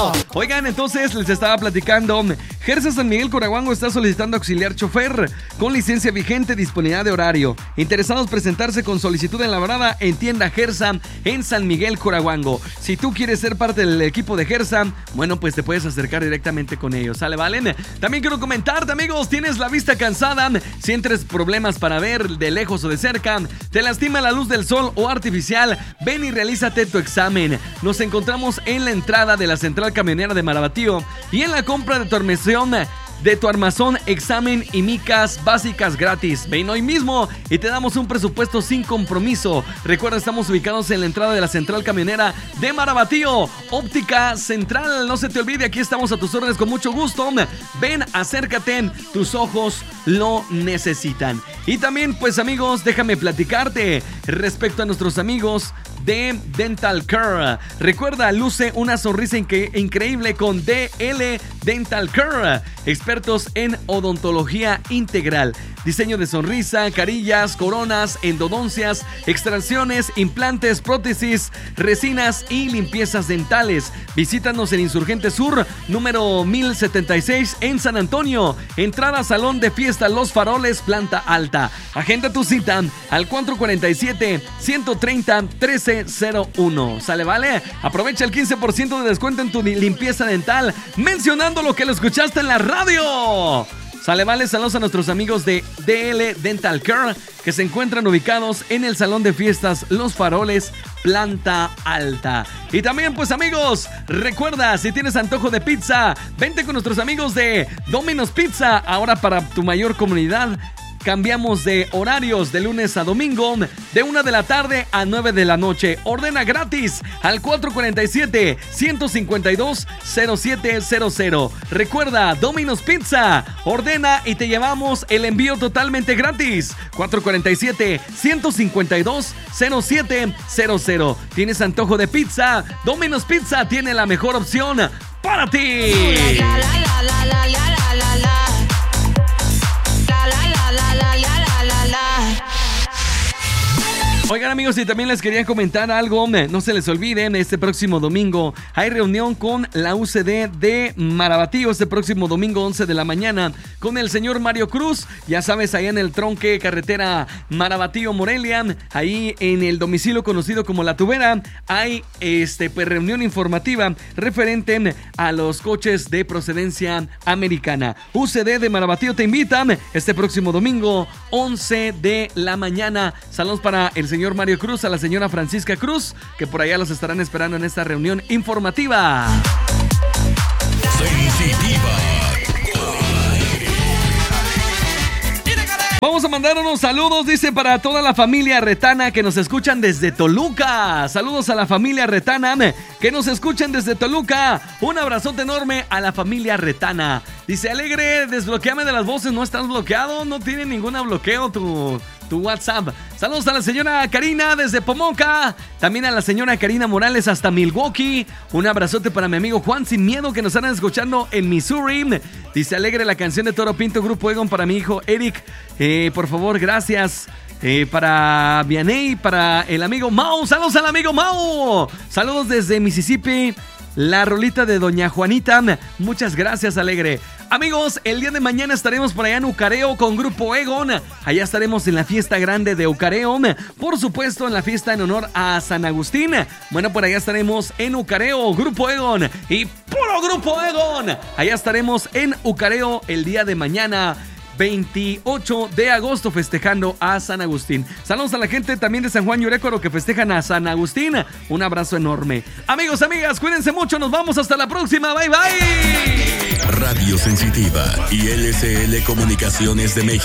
Oigan, entonces les estaba platicando. Gersa San Miguel Corahuango está solicitando auxiliar chofer con licencia vigente, disponibilidad de horario. Interesados presentarse con solicitud elaborada en tienda Gersa en San Miguel Corahuango. Si tú quieres ser parte del equipo de Gersa, bueno, pues te puedes acercar directamente con ellos. ¿Sale, valen? También quiero comentarte, amigos, tienes la vista cansada, sientes problemas para ver de lejos o de cerca, te lastima la luz del sol o artificial, ven y realízate tu examen. Nos encontramos en la entrada de la central camionera de Marabatío y en la compra de tu armazón, examen y micas básicas gratis. Ven hoy mismo y te damos un presupuesto sin compromiso. Recuerda, estamos ubicados en la entrada de la central camionera de Marabatío. Óptica Central, no se te olvide, aquí estamos a tus órdenes con mucho gusto. Ven, acércate, tus ojos lo necesitan. Y también, pues amigos, déjame platicarte respecto a nuestros amigos de Dental Care. Recuerda, luce una sonrisa increíble con DL Dental Care. Expertos en odontología integral, diseño de sonrisa, carillas, coronas, endodoncias, extracciones, implantes, prótesis, resinas y limpiezas dentales. Visítanos en Insurgente Sur, número 1076 en San Antonio. Entrada Salón de Fiesta Los Faroles, planta alta. Agenda tu cita al 447-130-1301. ¿Sale, vale? Aprovecha el 15% de descuento en tu limpieza dental mencionando lo que lo escuchaste en la radio. Sale, vale, saludos a nuestros amigos de DL Dental Care que se encuentran ubicados en el Salón de Fiestas Los Faroles, planta alta. Y también, pues amigos, recuerda, si tienes antojo de pizza, vente con nuestros amigos de Domino's Pizza. Ahora para tu mayor comunidad, cambiamos de horarios de lunes a domingo, de 1 de la tarde a 9 de la noche. Ordena gratis al 447-152-0700. Recuerda, Domino's Pizza. Ordena y te llevamos el envío totalmente gratis. 447-152-0700. ¿Tienes antojo de pizza? Domino's Pizza tiene la mejor opción para ti. Oigan, amigos, y también les quería comentar algo. No se les olviden, este próximo domingo hay reunión con la UCD de Marabatío. Este próximo domingo 11 de la mañana con el señor Mario Cruz. Ya sabes, allá en el tronque carretera Marabatío Morelia, ahí en el domicilio conocido como La Tubera, hay pues reunión informativa referente a los coches de procedencia americana. UCD de Marabatío te invitan este próximo domingo 11 de la mañana. Saludos para el señor Mario Cruz, a la señora Francisca Cruz, que por allá los estarán esperando en esta reunión informativa. Sensitiva. Vamos a mandar unos saludos, dice, para toda la familia retana que nos escuchan desde Toluca. Saludos a la familia retana que nos escuchan desde Toluca. Un abrazote enorme a la familia retana. Dice, Alegre, desbloqueame de las voces. No estás bloqueado, no tiene ningún bloqueo tu WhatsApp. Saludos a la señora Karina desde Pomoca. También a la señora Karina Morales hasta Milwaukee. Un abrazote para mi amigo Juan Sin Miedo que nos están escuchando en Missouri. Dice, Alegre, la canción de Toro Pinto, Grupo Egon, para mi hijo Eric. Por favor, gracias. Para Vianey, para el amigo Mau. Saludos al amigo Mau. Saludos desde Mississippi. La rolita de Doña Juanita. Muchas gracias, Alegre. Amigos, el día de mañana estaremos por allá en Ucareo con Grupo Egon. Allá estaremos en la fiesta grande de Ucareo. Por supuesto, en la fiesta en honor a San Agustín. Bueno, por allá estaremos en Ucareo, Grupo Egon y puro Grupo Egon. Allá estaremos en Ucareo el día de mañana, 28 de agosto, festejando a San Agustín. Saludos a la gente también de San Juan Yurécuaro que festejan a San Agustín. Un abrazo enorme. Amigos, amigas, cuídense mucho. Nos vamos hasta la próxima. Bye, bye. Radio Sensitiva y LCL Comunicaciones de México